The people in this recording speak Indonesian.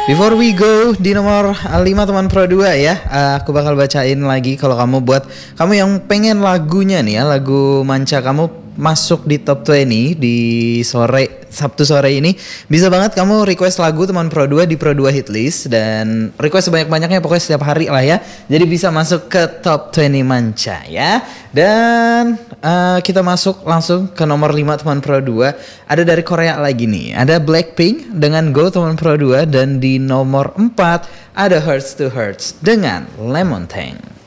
Before we go di nomor 5 teman Pro 2 ya, aku bakal bacain lagi kalau kamu yang pengen lagunya nih ya, lagu manca kamu masuk di top 20 di Sabtu sore ini, bisa banget kamu request lagu teman Pro 2 di Pro 2 Hitlist dan request sebanyak-banyaknya pokoknya setiap hari lah ya. Jadi bisa masuk ke top 20 manca ya. Dan kita masuk langsung ke nomor 5 teman Pro 2. Ada dari Korea lagi nih. Ada Blackpink dengan Go teman Pro 2 dan di nomor 4 ada Hearts to Hearts dengan Lemon Tang.